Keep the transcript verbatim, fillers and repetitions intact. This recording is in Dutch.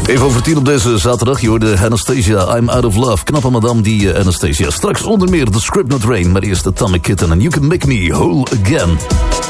Even over tien op deze zaterdag. Je hoorde Anastasia, I'm Out of Love. Knappe madame, die uh, Anastasia. Straks onder meer The Script Not Rain. Maar eerst Atomic Kitten en You Can Make Me Whole Again.